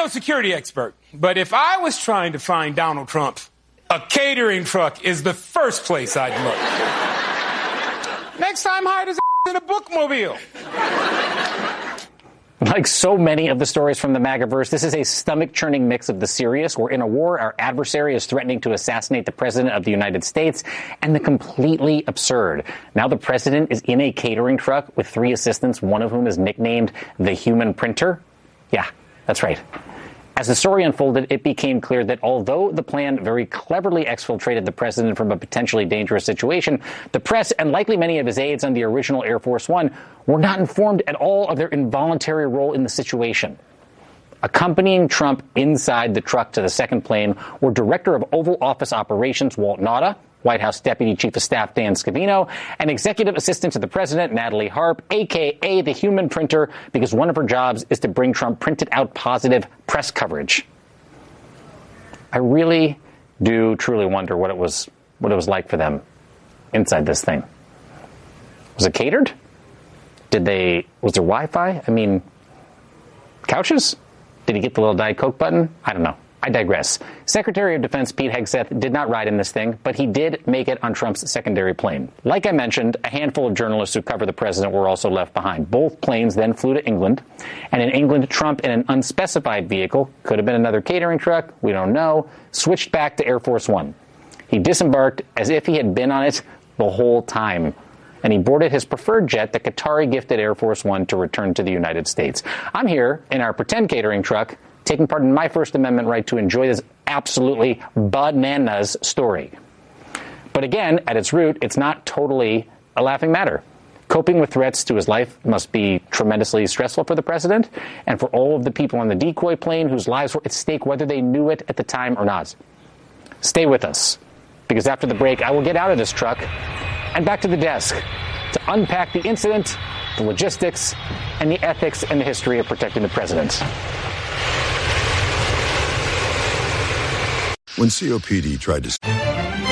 no security expert, but if I was trying to find Donald Trump, a catering truck is the first place I'd look. Next time, hide his in a bookmobile. Like so many of the stories from the MAGAverse, this is a stomach-churning mix of the serious. We're in a war. Our adversary is threatening to assassinate the president of the United States, and the completely absurd. Now the president is in a catering truck with 3 assistants, one of whom is nicknamed the Human Printer. Yeah, that's right. As the story unfolded, it became clear that although the plan very cleverly exfiltrated the president from a potentially dangerous situation, the press and likely many of his aides on the original Air Force One were not informed at all of their involuntary role in the situation. Accompanying Trump inside the truck to the second plane were Director of Oval Office Operations Walt Nauta, White House Deputy Chief of Staff Dan Scavino, and Executive Assistant to the President Natalie Harp, a.k.a. the Human Printer, because one of her jobs is to bring Trump printed out positive press coverage. I really do truly wonder what it was like for them inside this thing. Was it catered? Was there Wi-Fi? I mean, couches? Did he get the little Diet Coke button? I don't know. I digress. Secretary of Defense Pete Hegseth did not ride in this thing, but he did make it on Trump's secondary plane. Like I mentioned, a handful of journalists who cover the president were also left behind. Both planes then flew to England, and in England, Trump, in an unspecified vehicle, could have been another catering truck, we don't know, switched back to Air Force One. He disembarked as if he had been on it the whole time, and he boarded his preferred jet, the Qatari gifted Air Force One, to return to the United States. I'm here in our pretend catering truck, taking part in my First Amendment right to enjoy this absolutely bananas story. But again, at its root, it's not totally a laughing matter. Coping with threats to his life must be tremendously stressful for the president and for all of the people on the decoy plane whose lives were at stake, whether they knew it at the time or not. Stay with us, because after the break, I will get out of this truck and back to the desk to unpack the incident, the logistics, and the ethics and the history of protecting the president. When COPD tried to